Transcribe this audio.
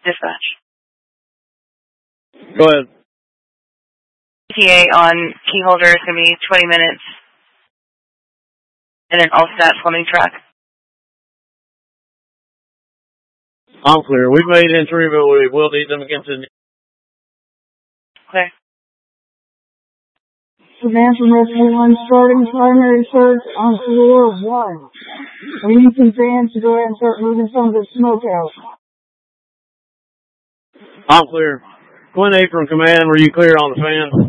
Dispatch. Go ahead. ETA on key holder is going to be 20 minutes. And then Allstat Fleming track. I'm clear. We've made entry, but we will need them against it. Clear. Command from Rescue 1 starting primary search on floor 1. We need some vans to go ahead and start moving some of the smoke out. I'm clear. Gwen A from Command, were you clear on the fan?